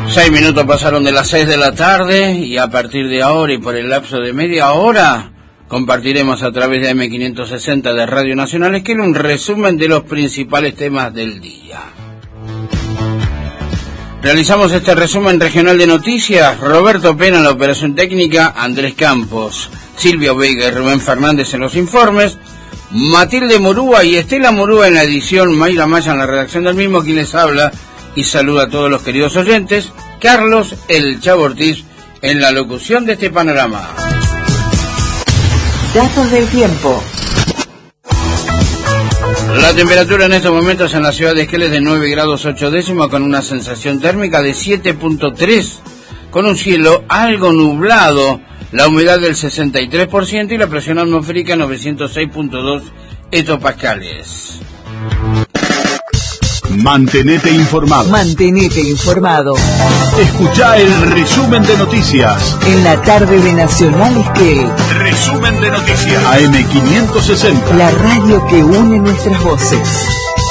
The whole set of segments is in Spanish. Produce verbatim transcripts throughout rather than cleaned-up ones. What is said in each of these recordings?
Seis minutos pasaron de las seis de la tarde y a partir de ahora y por el lapso de media hora compartiremos a través de eme quinientos sesenta de Radio Nacional Esquel un resumen de los principales temas del día. Realizamos este resumen regional de noticias. Roberto Pena en la operación técnica, Andrés Campos, Silvio Vega y Rubén Fernández en los informes, Matilde Murúa y Estela Murúa en la edición, Mayra Maya en la redacción del mismo, quien les habla y saluda a todos los queridos oyentes, Carlos El Chavo Ortiz en la locución de este panorama. Datos del tiempo. La temperatura en estos momentos en la ciudad de Esquel es de nueve grados ocho décimos con una sensación térmica de siete punto tres, con un cielo algo nublado, la humedad del sesenta y tres por ciento y la presión atmosférica novecientos seis punto dos hectopascales. Mantenete informado. Mantenete informado. Escuchá el resumen de noticias. En la tarde de Nacional Esquel. Resumen de noticias. A eme quinientos sesenta. La radio que une nuestras voces.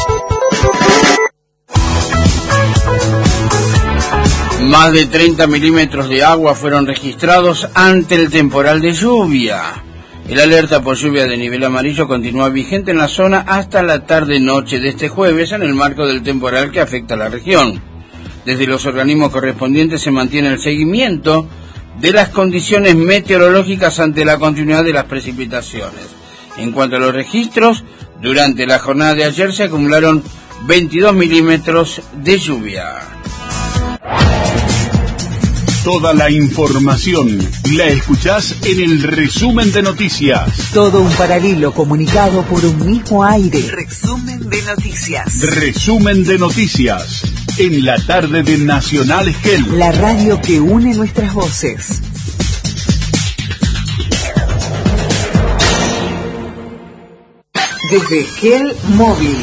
Más de treinta milímetros de agua fueron registrados ante el temporal de lluvia. El alerta por lluvia de nivel amarillo continúa vigente en la zona hasta la tarde-noche de este jueves en el marco del temporal que afecta a la región. Desde los organismos correspondientes se mantiene el seguimiento de las condiciones meteorológicas ante la continuidad de las precipitaciones. En cuanto a los registros, durante la jornada de ayer se acumularon veintidós milímetros de lluvia. Toda la información la escuchás en el resumen de noticias. Todo un paralelo comunicado por un mismo aire. Resumen de noticias. Resumen de noticias. En la tarde de Nacional Esquel. La radio que une nuestras voces. Desde Esquel Móvil.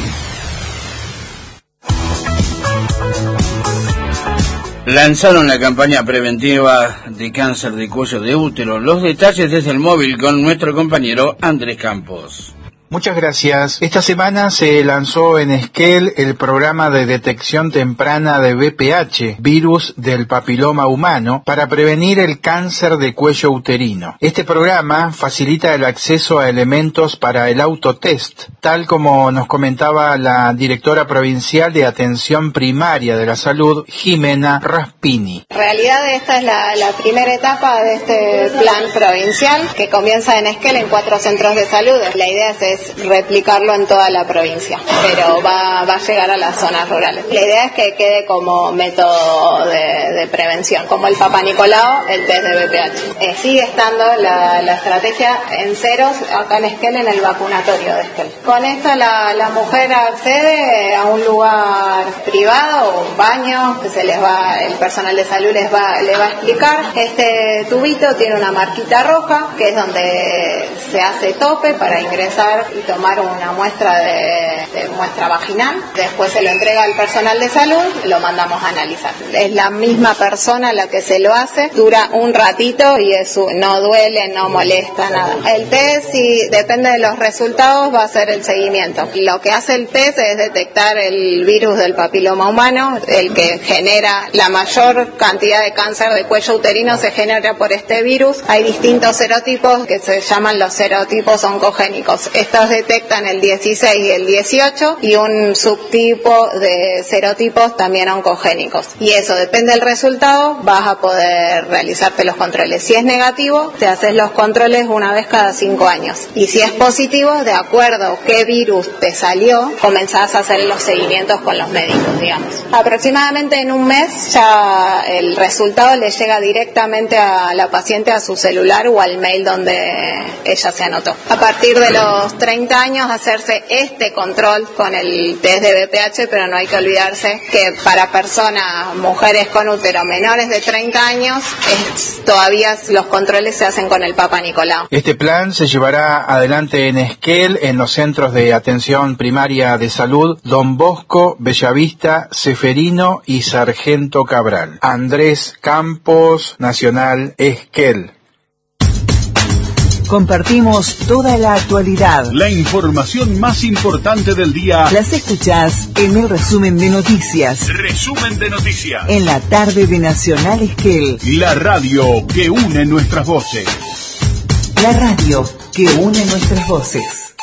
Lanzaron la campaña preventiva de cáncer de cuello de útero. Los detalles desde el móvil con nuestro compañero Andrés Campos. Muchas gracias. Esta semana se lanzó en Esquel el programa de detección temprana de V P H, virus del papiloma humano, para prevenir el cáncer de cuello uterino. Este programa facilita el acceso a elementos para el autotest, tal como nos comentaba la directora provincial de Atención Primaria de la Salud, Jimena Raspini. En realidad esta es la, la primera etapa de este plan provincial que comienza en Esquel en cuatro centros de salud. La idea es es replicarlo en toda la provincia, pero va, va a llegar a las zonas rurales. La idea es que quede como método de, de prevención, como el Papa Nicolau, el test de V P H. Eh, sigue estando la, la estrategia en ceros acá en Esquel, en el vacunatorio de Esquel. Con esto la, la mujer accede a un lugar privado o un baño que se les va, el personal de salud les va, le va a explicar. Este tubito tiene una marquita roja que es donde se hace tope para ingresar y tomar una muestra de, de muestra vaginal. Después se lo entrega al personal de salud, lo mandamos a analizar. Es la misma persona la que se lo hace, dura un ratito y es, no duele, no molesta, nada. El test, si depende de los resultados, va a ser el seguimiento. Lo que hace el test es detectar el virus del papiloma humano, el que genera la mayor cantidad de cáncer de cuello uterino se genera por este virus. Hay distintos serotipos que se llaman los serotipos oncogénicos. Estos detectan el dieciséis y el dieciocho y un subtipo de serotipos también oncogénicos. Y eso, depende del resultado, vas a poder realizarte los controles. Si es negativo, te haces los controles una vez cada cinco años. Y si es positivo, de acuerdo a qué virus te salió, comenzás a hacer los seguimientos con los médicos, digamos. Aproximadamente en un mes ya el resultado le llega directamente a la paciente, a su celular o al mail donde ella se anotó. A partir de los treinta años hacerse este control con el test de V P H, pero no hay que olvidarse que para personas, mujeres con útero menores de treinta años, es, todavía los controles se hacen con el Papa Nicolau. Este plan se llevará adelante en Esquel, en los centros de atención primaria de salud Don Bosco, Bellavista, Ceferino y Sargento Cabral. Andrés Campos, Nacional Esquel. Compartimos toda la actualidad. La información más importante del día. Las escuchás en el resumen de noticias. Resumen de noticias. En la tarde de Nacional Esquel. La radio que une nuestras voces. La radio que une nuestras voces.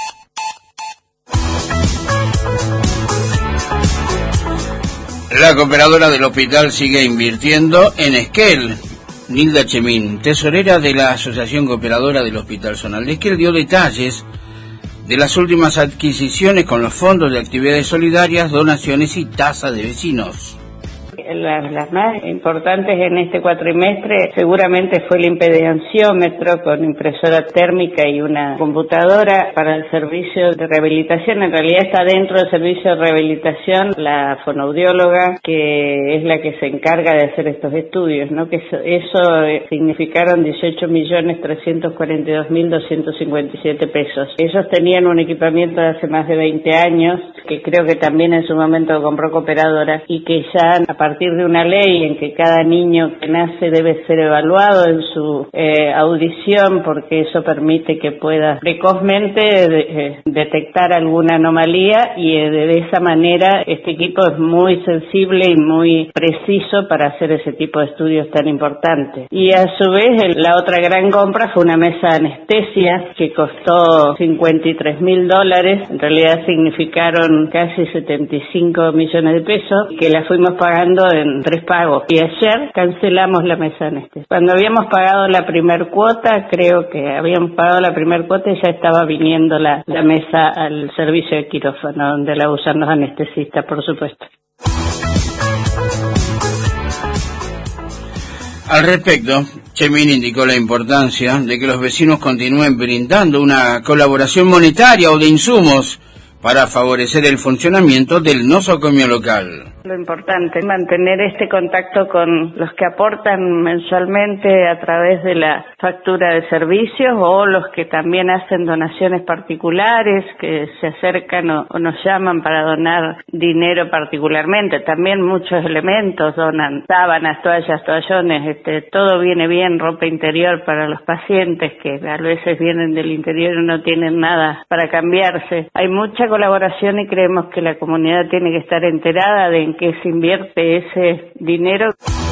La cooperadora del hospital sigue invirtiendo en Esquel. Nilda Chemín, tesorera de la Asociación Cooperadora del Hospital Zonal de Esquel, dio detalles de las últimas adquisiciones con los fondos de actividades solidarias, donaciones y tasa de vecinos. Las, las más importantes en este cuatrimestre seguramente fue el impedenciómetro con impresora térmica y una computadora para el servicio de rehabilitación. En realidad está dentro del servicio de rehabilitación la fonoaudióloga, que es la que se encarga de hacer estos estudios, ¿no? Que eso, eso significaron dieciocho millones trescientos cuarenta y dos mil doscientos cincuenta y siete pesos. Ellos tenían un equipamiento de hace más de veinte años, que creo que también en su momento compró Cooperadora, y que ya a partir de una ley en que cada niño que nace debe ser evaluado en su eh, audición, porque eso permite que pueda precozmente de, eh, detectar alguna anomalía, y eh, de esa manera este equipo es muy sensible y muy preciso para hacer ese tipo de estudios tan importantes. Y a su vez el, la otra gran compra fue una mesa de anestesia que costó cincuenta y tres mil dólares, en realidad significaron casi setenta y cinco millones de pesos, que la fuimos pagando en tres pagos, y ayer cancelamos la mesa de anestesia. Cuando habíamos pagado la primer cuota, creo que habíamos pagado la primer cuota y ya estaba viniendo la, la mesa al servicio de quirófano, donde la usan los anestesistas, por supuesto. Al respecto, Chemín indicó la importancia de que los vecinos continúen brindando una colaboración monetaria o de insumos para favorecer el funcionamiento del nosocomio local. Lo importante es mantener este contacto con los que aportan mensualmente a través de la factura de servicios, o los que también hacen donaciones particulares, que se acercan o, o nos llaman para donar dinero particularmente. También muchos elementos donan, sábanas, toallas, toallones, este, todo viene bien, ropa interior para los pacientes que a veces vienen del interior y no tienen nada para cambiarse. Hay mucha colaboración y creemos que la comunidad tiene que estar enterada de en qué se invierte ese dinero.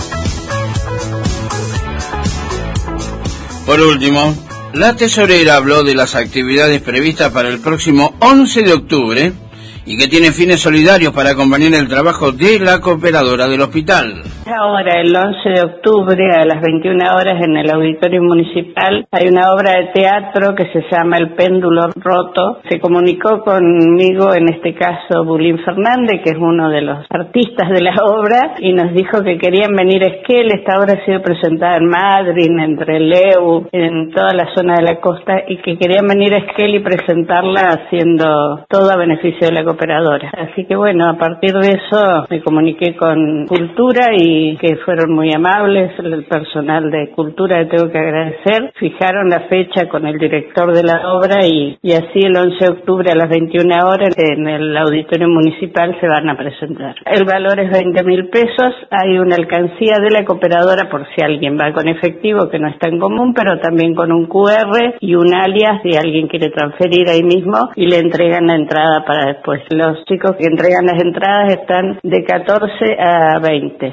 Por último, la tesorera habló de las actividades previstas para el próximo once de octubre y que tiene fines solidarios para acompañar el trabajo de la cooperadora del hospital. Ahora, el once de octubre, a las veintiuna horas, en el auditorio municipal, hay una obra de teatro que se llama El péndulo roto. Se comunicó conmigo, en este caso, Bulín Fernández, que es uno de los artistas de la obra, y nos dijo que querían venir a Esquel. Esta obra ha sido presentada en Madrid, en Trelew, en toda la zona de la costa, y que querían venir a Esquel y presentarla haciendo todo a beneficio de la cooperadora. Así que bueno, a partir de eso me comuniqué con Cultura, y que fueron muy amables, el personal de Cultura, le tengo que agradecer. Fijaron la fecha con el director de la obra, y, y así el once de octubre a las veintiuna horas en el auditorio municipal se van a presentar. El valor es veinte mil pesos, hay una alcancía de la cooperadora por si alguien va con efectivo, que no es tan común, pero también con un cu erre y un alias si alguien quiere transferir ahí mismo, y le entregan la entrada para después. Los chicos que entregan las entradas están de catorce a veinte.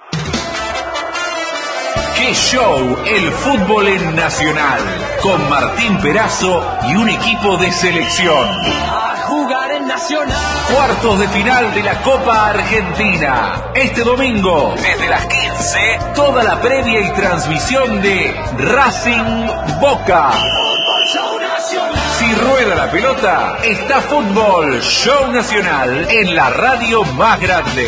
¡Qué show! El fútbol en Nacional, con Martín Perazo y un equipo de selección. A jugar en Nacional. Cuartos de final de la Copa Argentina. Este domingo, desde las quince, toda la previa y transmisión de Racing Boca. Si rueda la pelota, está Fútbol Show Nacional en la radio más grande.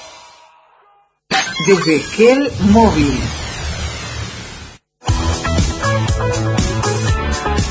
Desde Esquel Móvil.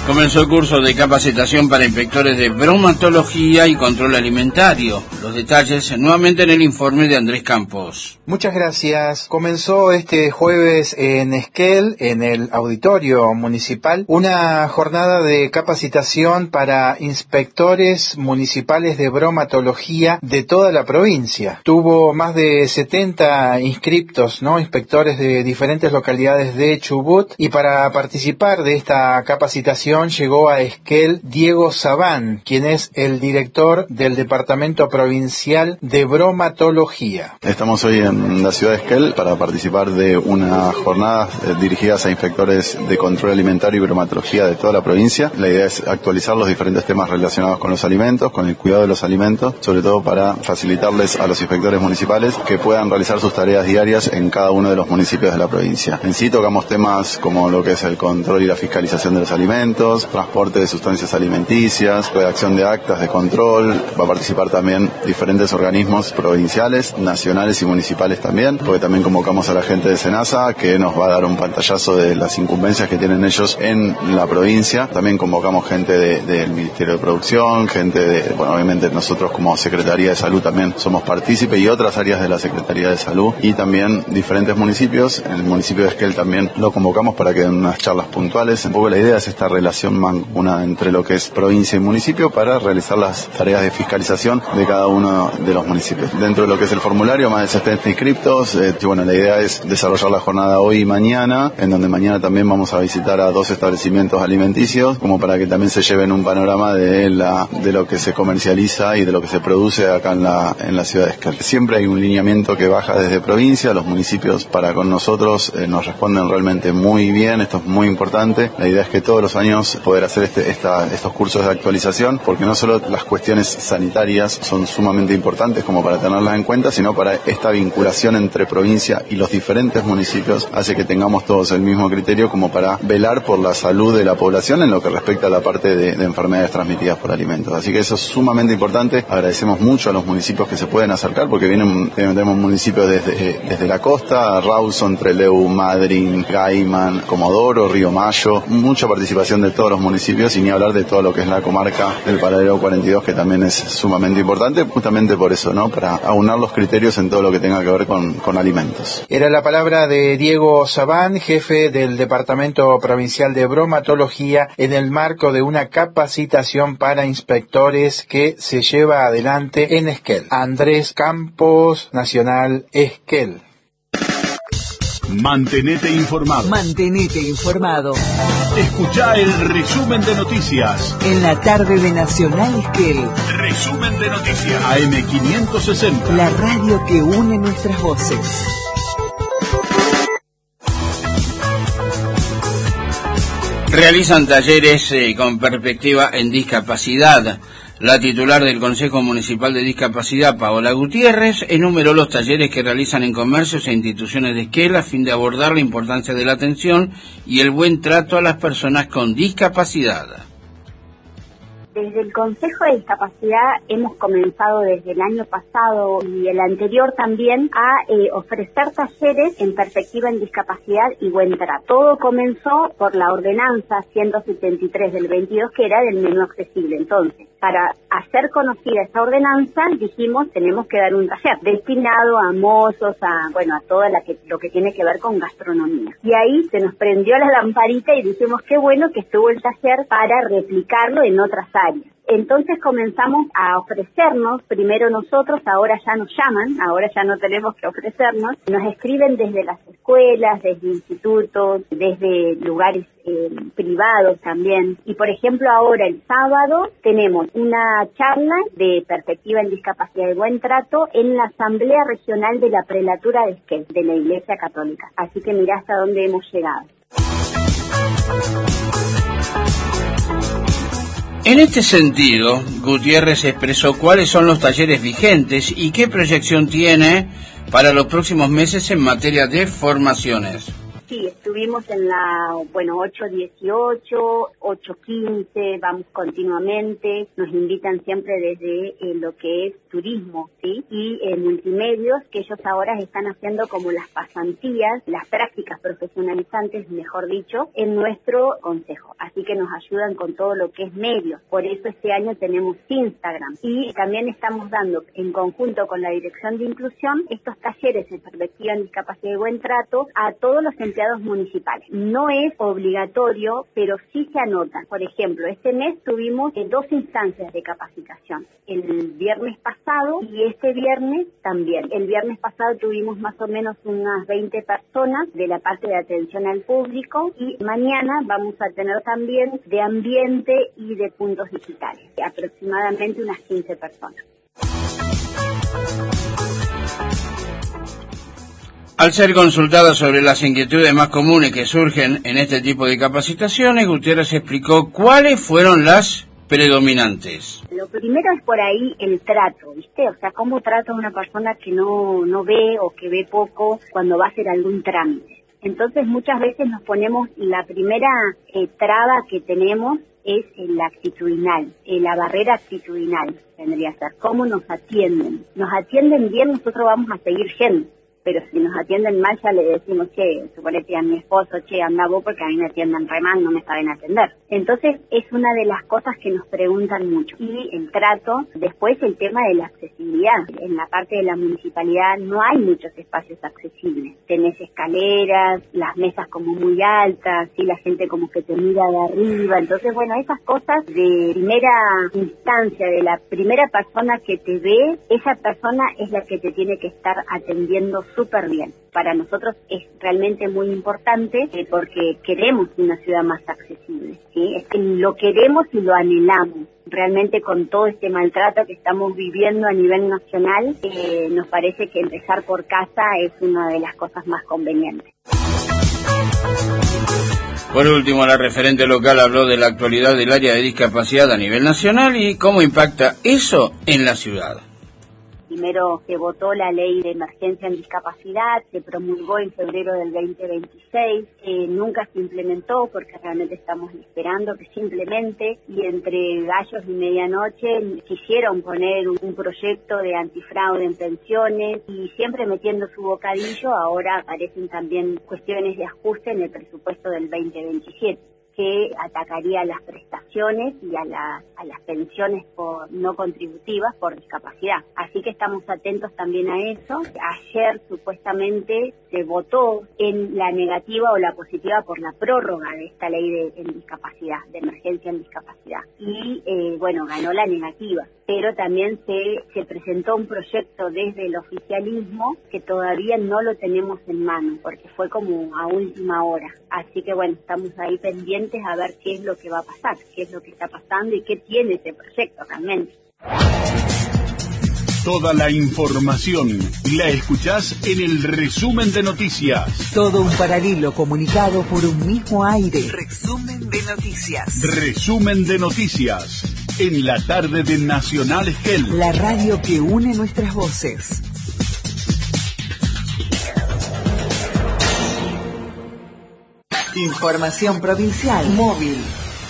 Comenzó el curso de capacitación para inspectores de bromatología y control alimentario. Los detalles nuevamente en el informe de Andrés Campos. Muchas gracias. Comenzó este jueves en Esquel, en el auditorio municipal, una jornada de capacitación para inspectores municipales de bromatología de toda la provincia. Tuvo más de setenta inscriptos, ¿no? Inspectores de diferentes localidades de Chubut, y para participar de esta capacitación llegó a Esquel Diego Sabán, quien es el director del Departamento Provincial de Bromatología. Estamos hoy en la ciudad de Esquel para participar de una jornada eh, dirigidas a inspectores de control alimentario y bromatología de toda la provincia. La idea es actualizar los diferentes temas relacionados con los alimentos, con el cuidado de los alimentos, sobre todo para facilitarles a los inspectores municipales que puedan realizar sus tareas diarias en cada uno de los municipios de la provincia. En sí tocamos temas como lo que es el control y la fiscalización de los alimentos, transporte de sustancias alimenticias, redacción de actas de control. Va a participar también diferentes organismos provinciales, nacionales y municipales también, porque también convocamos a la gente de SENASA, que nos va a dar un pantallazo de las incumbencias que tienen ellos en la provincia. También convocamos gente de, del Ministerio de Producción, gente de, bueno, obviamente nosotros como Secretaría de Salud también somos partícipes, y otras áreas de la Secretaría de Salud, y también diferentes municipios. En el municipio de Esquel también lo convocamos para que den unas charlas puntuales. Un poco la idea es esta relación una entre lo que es provincia y municipio para realizar las tareas de fiscalización de cada uno de los municipios. Dentro de lo que es el formulario, más de setenta inscriptos. Eh, bueno, la idea es desarrollar la jornada hoy y mañana, en donde mañana también vamos a visitar a dos establecimientos alimenticios, como para que también se lleven un panorama de la de lo que se comercializa y de lo que se produce acá en la en la ciudad de Esquel. Siempre hay un lineamiento que baja desde provincia. Los municipios para con nosotros eh, nos responden realmente muy bien. Esto es muy importante. La idea es que todos los años poder hacer este, esta, estos cursos de actualización, porque no solo las cuestiones sanitarias son sumamente importantes como para tenerlas en cuenta, sino para esta vinculación entre provincia y los diferentes municipios hace que tengamos todos el mismo criterio como para velar por la salud de la población en lo que respecta a la parte de, de enfermedades transmitidas por alimentos. Así que eso es sumamente importante. Agradecemos mucho a los municipios que se pueden acercar, porque vienen, tenemos municipios desde, desde la costa, Rawson, Trelew, Madryn, Gaiman, Comodoro, Río Mayo, mucha participación de todos los municipios, y ni hablar de todo lo que es la comarca del Paralelo cuarenta y dos, que también es sumamente importante, justamente por eso, ¿no? Para aunar los criterios en todo lo que tenga que ver con, con alimentos. Era la palabra de Diego Sabán, jefe del Departamento Provincial de Bromatología, en el marco de una capacitación para inspectores que se lleva adelante en Esquel. Andrés Campos, Nacional Esquel. Mantenete informado. Mantenete informado. Escuchá el resumen de noticias. En la tarde de Nacional Esquel. Resumen de noticias. A M quinientos sesenta. La radio que une nuestras voces. Realizan talleres eh, con perspectiva en discapacidad. La titular del Consejo Municipal de Discapacidad, Paola Gutiérrez, enumeró los talleres que realizan en comercios e instituciones de Esquel a fin de abordar la importancia de la atención y el buen trato a las personas con discapacidad. Desde el Consejo de Discapacidad hemos comenzado desde el año pasado y el anterior también a eh, ofrecer talleres en perspectiva en discapacidad y buen trato. Todo comenzó por la ordenanza ciento setenta y tres del veintidós, que era del menú accesible. Entonces, para hacer conocida esa ordenanza, dijimos, tenemos que dar un taller destinado a mozos, a bueno, a todo la que, lo que tiene que ver con gastronomía. Y ahí se nos prendió la lamparita y dijimos, qué bueno que estuvo el taller para replicarlo en otras áreas. Entonces comenzamos a ofrecernos, primero nosotros, ahora ya nos llaman, ahora ya no tenemos que ofrecernos, nos escriben desde las escuelas, desde institutos, desde lugares eh, privados también. Y por ejemplo ahora el sábado tenemos una charla de perspectiva en discapacidad y buen trato en la Asamblea Regional de la Prelatura de Esquel, de la Iglesia Católica. Así que mirá hasta dónde hemos llegado. En este sentido, Gutiérrez expresó cuáles son los talleres vigentes y qué proyección tiene para los próximos meses en materia de formaciones. Sí, estuvimos estuvimos en la, bueno, ocho dieciocho, ocho quince, vamos continuamente, nos invitan siempre desde eh, lo que es turismo, ¿sí? Y eh, multimedios, que ellos ahora están haciendo como las pasantías, las prácticas profesionalizantes, mejor dicho, en nuestro consejo. Así que nos ayudan con todo lo que es medios. Por eso este año tenemos Instagram. Y también estamos dando, en conjunto con la Dirección de Inclusión, estos talleres en perspectiva en discapacidad y buen trato a todos los empleados municipales. No es obligatorio, pero sí se anotan. Por ejemplo, este mes tuvimos eh, dos instancias de capacitación. El viernes pasado y este viernes también. El viernes pasado tuvimos más o menos unas veinte personas de la parte de atención al público y mañana vamos a tener también de ambiente y de puntos digitales, aproximadamente unas quince personas. Al ser consultada sobre las inquietudes más comunes que surgen en este tipo de capacitaciones, Gutiérrez explicó cuáles fueron las predominantes. Lo primero es por ahí el trato, ¿viste? O sea, cómo trata a una persona que no, no ve o que ve poco cuando va a hacer algún trámite. Entonces muchas veces nos ponemos, la primera eh, traba que tenemos es la actitudinal, eh, la barrera actitudinal tendría que ser, cómo nos atienden. Nos atienden bien, nosotros vamos a seguir yendo. Pero si nos atienden mal, ya le decimos, che, suponete a mi esposo, che, anda vos porque a mí me atienden re mal, no me saben atender. Entonces, es una de las cosas que nos preguntan mucho. Y el trato, después el tema de la accesibilidad. En la parte de la municipalidad no hay muchos espacios accesibles. Tenés escaleras, las mesas como muy altas, y la gente como que te mira de arriba. Entonces, bueno, esas cosas de primera instancia, de la primera persona que te ve, esa persona es la que te tiene que estar atendiendo súper bien. Para nosotros es realmente muy importante eh, porque queremos una ciudad más accesible, ¿sí? Es que lo queremos y lo anhelamos. Realmente con todo este maltrato que estamos viviendo a nivel nacional, eh, nos parece que empezar por casa es una de las cosas más convenientes. Por último, la referente local habló de la actualidad del área de discapacidad a nivel nacional y cómo impacta eso en la ciudad. Primero se votó la ley de emergencia en discapacidad, se promulgó en febrero del veinte veintiséis, eh, nunca se implementó porque realmente estamos esperando que se implemente y entre gallos y medianoche quisieron poner un, un proyecto de antifraude en pensiones y siempre metiendo su bocadillo, ahora aparecen también cuestiones de ajuste en el presupuesto del veinte veintisiete. Que atacaría a las prestaciones y a, la, a las pensiones por, no contributivas por discapacidad. Así que estamos atentos también a eso. Ayer supuestamente se votó en la negativa o la positiva por la prórroga de esta ley de en discapacidad, de emergencia en discapacidad. Y eh, bueno, ganó la negativa. Pero también se, se presentó un proyecto desde el oficialismo que todavía no lo tenemos en mano, porque fue como a última hora. Así que bueno, estamos ahí pendientes a ver qué es lo que va a pasar, qué es lo que está pasando y qué tiene ese proyecto realmente. Toda la información la escuchás en el resumen de noticias. Todo un paralelo comunicado por un mismo aire. Resumen de noticias. Resumen de noticias. En la tarde de Nacional Esquel. La radio que une nuestras voces. Información provincial. Móvil.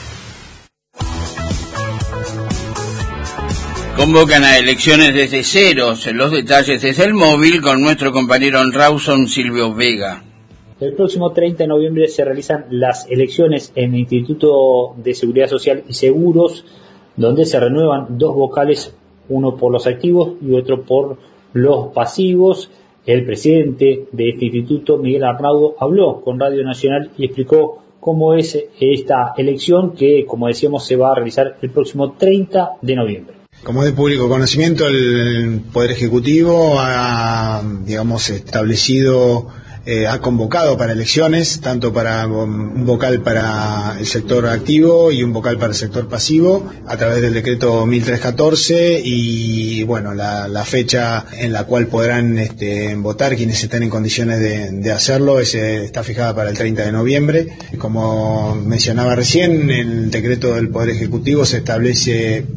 Convocan a elecciones desde ceros. Los detalles desde el móvil con nuestro compañero en Rawson, Silvio Vega. El próximo treinta de noviembre se realizan las elecciones en el Instituto de Seguridad Social y Seguros, donde se renuevan dos vocales, uno por los activos y otro por los pasivos. El presidente de este instituto, Miguel Arnaudo, habló con Radio Nacional y explicó cómo es esta elección que, como decíamos, se va a realizar el próximo treinta de noviembre. Como es de público conocimiento, el Poder Ejecutivo ha, digamos, establecido, eh, ha convocado para elecciones, tanto para un vocal para el sector activo y un vocal para el sector pasivo, a través del decreto mil trescientos catorce, y bueno, la, la fecha en la cual podrán este, votar quienes estén en condiciones de, de hacerlo es, está fijada para el treinta de noviembre. Como mencionaba recién, en el decreto del Poder Ejecutivo se establece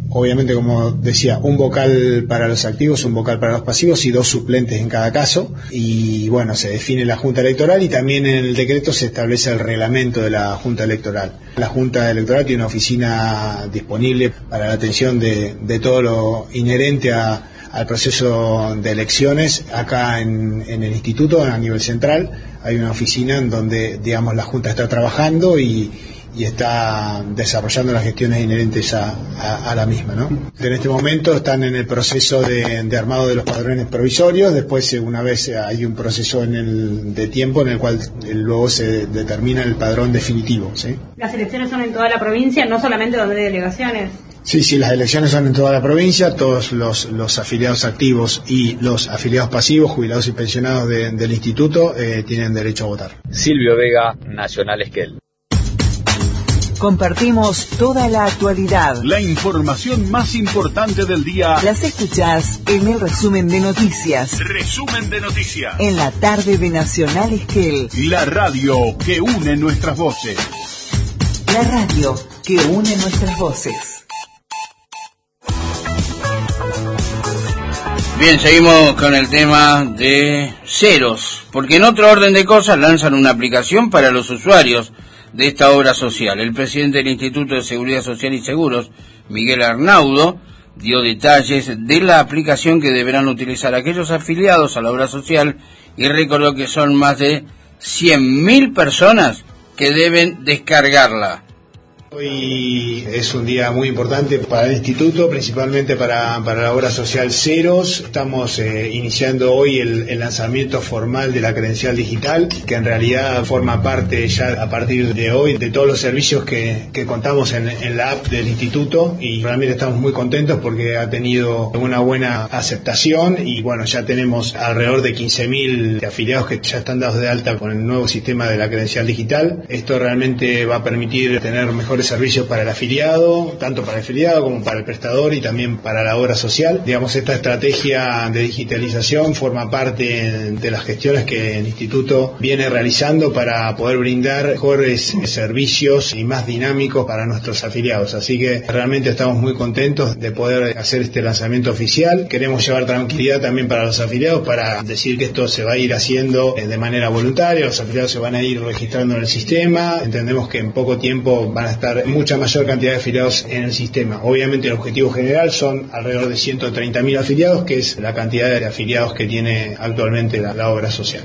obviamente, como decía, un vocal para los activos, un vocal para los pasivos y dos suplentes en cada caso. Y bueno, se define la Junta Electoral y también en el decreto se establece el reglamento de la Junta Electoral. La Junta Electoral tiene una oficina disponible para la atención de, de todo lo inherente a al proceso de elecciones. Acá en, en el instituto, a nivel central, hay una oficina en donde, digamos, la Junta está trabajando y, y está desarrollando las gestiones inherentes a, a, a la misma, ¿no? En este momento están en el proceso de, de armado de los padrones provisorios. Después, una vez hay un proceso en el, de tiempo en el cual luego se determina el padrón definitivo, ¿sí? Las elecciones son en toda la provincia, no solamente donde hay delegaciones. Sí, sí, las elecciones son en toda la provincia. Todos los, los afiliados activos y los afiliados pasivos, jubilados y pensionados de, del instituto, eh, tienen derecho a votar. Silvio Vega, Nacional Esquel. Compartimos toda la actualidad. La información más importante del día. Las escuchás en el resumen de noticias. Resumen de noticias. En la tarde de Nacional Esquel. La radio que une nuestras voces. La radio que une nuestras voces. Bien, seguimos con el tema de ceros, porque en otro orden de cosas lanzan una aplicación para los usuarios de esta obra social. El presidente del Instituto de Seguridad Social y Seguros, Miguel Arnaudo, dio detalles de la aplicación que deberán utilizar aquellos afiliados a la obra social y recordó que son más de cien mil personas que deben descargarla. Hoy es un día muy importante para el instituto, principalmente para, para la obra social Ceros. Estamos eh, iniciando hoy el, el lanzamiento formal de la credencial digital, que en realidad forma parte ya a partir de hoy de todos los servicios que, que contamos en, en la app del instituto, y realmente estamos muy contentos porque ha tenido una buena aceptación y bueno, ya tenemos alrededor de quince mil afiliados que ya están dados de alta con el nuevo sistema de la credencial digital. Esto realmente va a permitir tener mejores servicios para el afiliado, tanto para el afiliado como para el prestador y también para la obra social. Digamos, esta estrategia de digitalización forma parte de las gestiones que el instituto viene realizando para poder brindar mejores servicios y más dinámicos para nuestros afiliados. Así que realmente estamos muy contentos de poder hacer este lanzamiento oficial. Queremos llevar tranquilidad también para los afiliados, para decir que esto se va a ir haciendo de manera voluntaria. Los afiliados se van a ir registrando en el sistema. Entendemos que en poco tiempo van a estar mucha mayor cantidad de afiliados en el sistema. Obviamente el objetivo general son alrededor de ciento treinta mil afiliados, que es la cantidad de afiliados que tiene actualmente la, la obra social.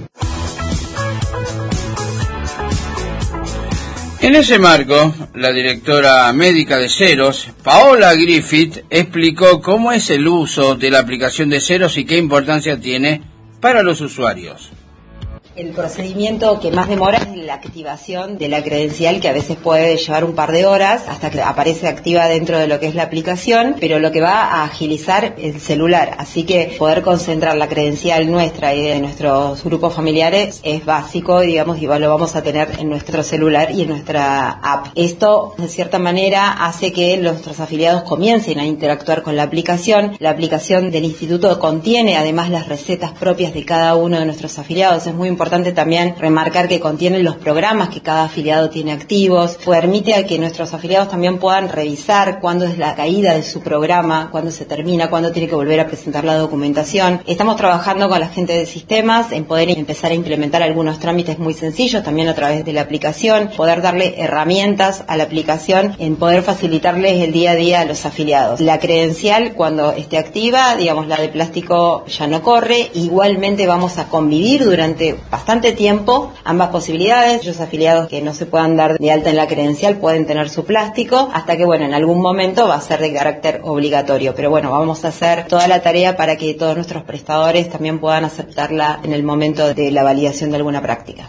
En ese marco, la directora médica de Ceros, Paola Griffith, explicó cómo es el uso de la aplicación de Ceros y qué importancia tiene para los usuarios. El procedimiento que más demora es la activación de la credencial, que a veces puede llevar un par de horas hasta que aparece activa dentro de lo que es la aplicación, pero lo que va a agilizar el celular, así que poder concentrar la credencial nuestra y de nuestros grupos familiares es básico, digamos, y lo vamos a tener en nuestro celular y en nuestra app. Esto, de cierta manera, hace que nuestros afiliados comiencen a interactuar con la aplicación. La aplicación del instituto contiene además las recetas propias de cada uno de nuestros afiliados. Es muy importante importante también remarcar que contienen los programas que cada afiliado tiene activos, permite a que nuestros afiliados también puedan revisar cuándo es la caída de su programa, cuándo se termina, cuándo tiene que volver a presentar la documentación. Estamos trabajando con la gente de sistemas en poder empezar a implementar algunos trámites muy sencillos también a través de la aplicación, poder darle herramientas a la aplicación en poder facilitarles el día a día a los afiliados. La credencial, cuando esté activa, digamos, la de plástico ya no corre. Igualmente vamos a convivir durante bastante tiempo ambas posibilidades. Los afiliados que no se puedan dar de alta en la credencial pueden tener su plástico, hasta que bueno, en algún momento va a ser de carácter obligatorio, pero bueno, vamos a hacer toda la tarea para que todos nuestros prestadores también puedan aceptarla en el momento de la validación de alguna práctica.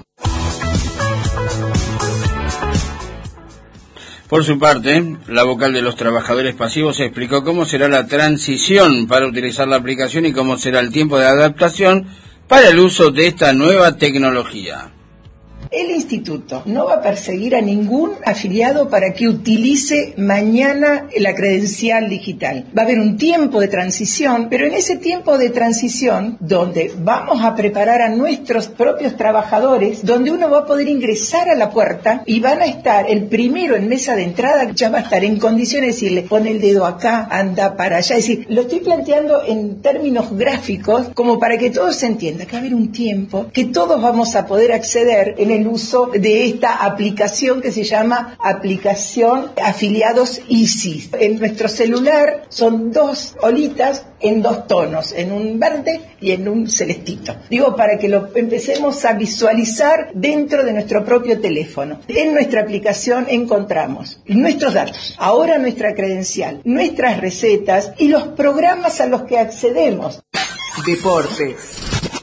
Por su parte, la vocal de los trabajadores pasivos explicó cómo será la transición para utilizar la aplicación y cómo será el tiempo de adaptación para el uso de esta nueva tecnología. El instituto no va a perseguir a ningún afiliado para que utilice mañana la credencial digital. Va a haber un tiempo de transición, pero en ese tiempo de transición, donde vamos a preparar a nuestros propios trabajadores, donde uno va a poder ingresar a la puerta y van a estar el primero en mesa de entrada, ya va a estar en condiciones de decirle, pone el dedo acá, anda para allá. Es decir, lo estoy planteando en términos gráficos como para que todos se entiendan que va a haber un tiempo que todos vamos a poder acceder en el uso de esta aplicación que se llama aplicación Afiliados Easy. En nuestro celular son dos olitas en dos tonos, en un verde y en un celestito. Digo, para que lo empecemos a visualizar dentro de nuestro propio teléfono. En nuestra aplicación encontramos nuestros datos, ahora nuestra credencial, nuestras recetas y los programas a los que accedemos. Deportes.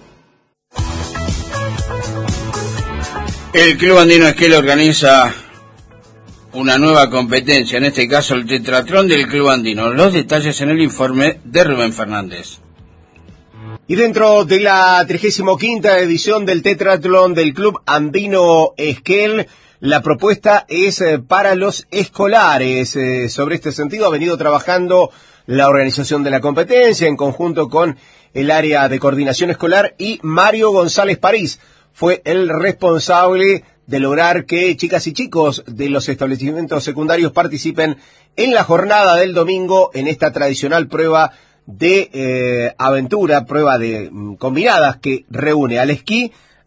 El Club Andino Esquel organiza una nueva competencia, en este caso el tetratlón del Club Andino. Los detalles en el informe de Rubén Fernández. Y dentro de la trigésima quinta edición del tetratlón del Club Andino Esquel, la propuesta es para los escolares. Eh, sobre este sentido ha venido trabajando la organización de la competencia en conjunto con el área de coordinación escolar, y Mario González París fue el responsable de lograr que chicas y chicos de los establecimientos secundarios participen en la jornada del domingo en esta tradicional prueba de eh, aventura, prueba de mm, combinadas que reúne al esquí,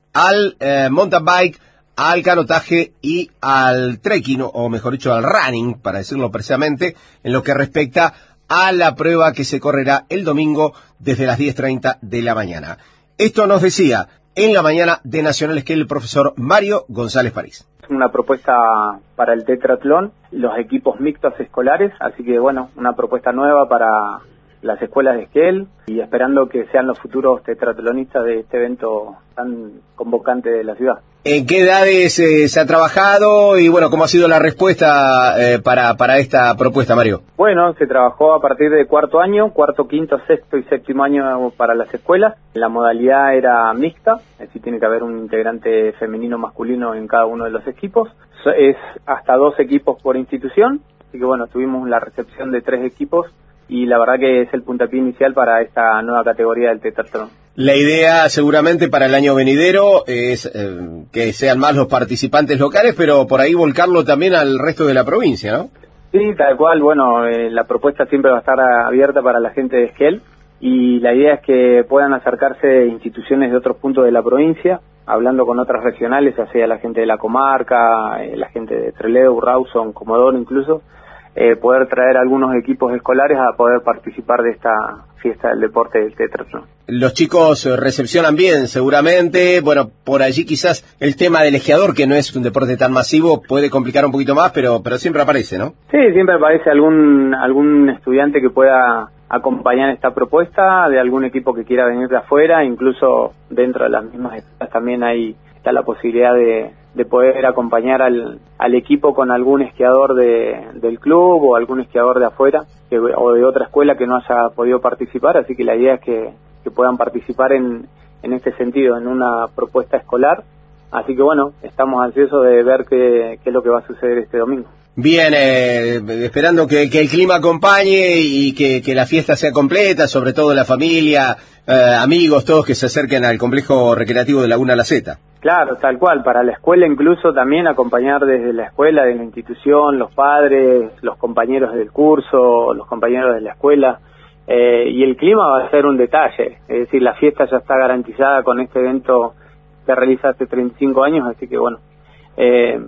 al eh, mountain bike, al canotaje y al trekking, o mejor dicho al running, para decirlo precisamente, en lo que respecta a la prueba que se correrá el domingo desde las diez treinta de la mañana. Esto nos decía en la mañana de Nacional Esquel el profesor Mario González París. Una propuesta para el tetratlón, los equipos mixtos escolares, así que bueno, una propuesta nueva para las escuelas de Esquel y esperando que sean los futuros tetratlonistas de este evento tan convocante de la ciudad. ¿En qué edades eh, se ha trabajado y bueno, cómo ha sido la respuesta eh, para, para esta propuesta, Mario? Bueno, se trabajó a partir de cuarto año, cuarto, quinto, sexto y séptimo año para las escuelas. La modalidad era mixta, es decir, tiene que haber un integrante femenino masculino en cada uno de los equipos. Es hasta dos equipos por institución, así que bueno, tuvimos la recepción de tres equipos y la verdad que es el puntapié inicial para esta nueva categoría del tetratlón. La idea seguramente para el año venidero es eh, que sean más los participantes locales, pero por ahí volcarlo también al resto de la provincia, ¿no? Sí, tal cual. Bueno, eh, la propuesta siempre va a estar abierta para la gente de Esquel y la idea es que puedan acercarse instituciones de otros puntos de la provincia, hablando con otras regionales, ya sea la gente de la comarca, eh, la gente de Trelew, Rawson, Comodoro incluso, Eh, poder traer algunos equipos escolares a poder participar de esta fiesta del deporte del tetratlón. Los chicos recepcionan bien, seguramente. Bueno, por allí quizás el tema del esquiador, que no es un deporte tan masivo, puede complicar un poquito más, pero pero siempre aparece, ¿no? Sí, siempre aparece algún algún estudiante que pueda acompañar esta propuesta, de algún equipo que quiera venir de afuera, incluso dentro de las mismas escuelas también hay está la posibilidad de, de poder acompañar al, al equipo con algún esquiador de, del club o algún esquiador de afuera que, o de otra escuela que no haya podido participar, así que la idea es que, que puedan participar en, en este sentido, en una propuesta escolar, así que bueno, estamos ansiosos de ver qué, qué es lo que va a suceder este domingo. Bien, eh, esperando que, que el clima acompañe y que, que la fiesta sea completa, sobre todo la familia, eh, amigos, todos que se acerquen al complejo recreativo de Laguna La Zeta. Claro, tal cual, para la escuela incluso también acompañar desde la escuela, de la institución, los padres, los compañeros del curso, los compañeros de la escuela, eh, y el clima va a ser un detalle, es decir, la fiesta ya está garantizada con este evento que realiza hace treinta y cinco años, así que bueno, eh,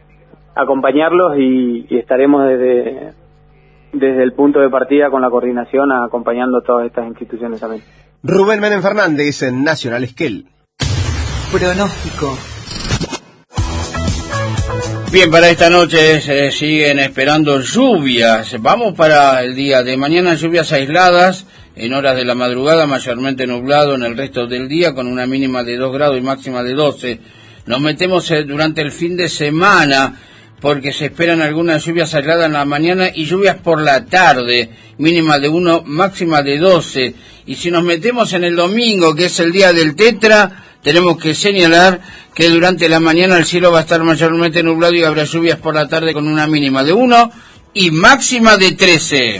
acompañarlos y, y estaremos desde, desde el punto de partida con la coordinación acompañando todas estas instituciones también. Rubén Menem Fernández en Nacional Esquel. Pronóstico. Bien, para esta noche se siguen esperando lluvias. Vamos para el día de mañana, lluvias aisladas en horas de la madrugada, mayormente nublado en el resto del día, con una mínima de dos grados y máxima de doce. Nos metemos durante el fin de semana, porque se esperan algunas lluvias aisladas en la mañana y lluvias por la tarde, mínima de uno, máxima de doce. Y si nos metemos en el domingo, que es el día del tetra, tenemos que señalar que durante la mañana el cielo va a estar mayormente nublado y habrá lluvias por la tarde con una mínima de uno y máxima de trece.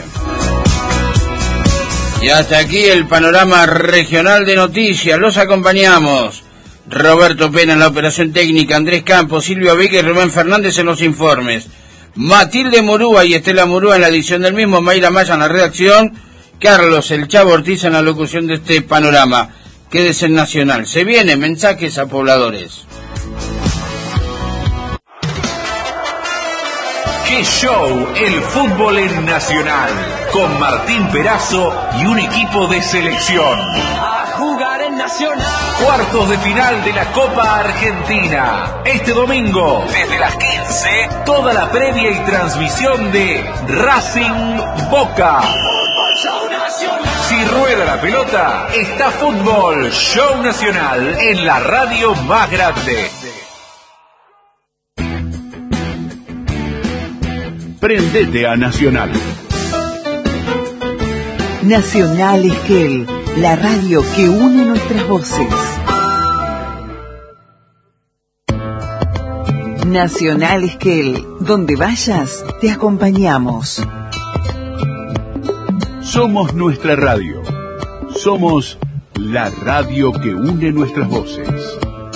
Y hasta aquí el panorama regional de noticias. Los acompañamos Roberto Pena en la operación técnica, Andrés Campos, Silvio Vega y Rubén Fernández en los informes, Matilde Murúa y Estela Murúa en la edición del mismo, Mayra Maya en la redacción, Carlos El Chavo Ortiz en la locución de este panorama. Quédese en Nacional. Se vienen mensajes a pobladores. ¡Qué show! El fútbol en Nacional, con Martín Perazo y un equipo de selección. A jugar en Nacional. Cuartos de final de la Copa Argentina. Este domingo, desde las quince, toda la previa y transmisión de Racing Boca. Si rueda la pelota, está Fútbol Show Nacional en la radio más grande. Prendete a Nacional. Nacional Esquel, la radio que une nuestras voces. Nacional Esquel, donde vayas, te acompañamos. Somos nuestra radio. Somos la radio que une nuestras voces.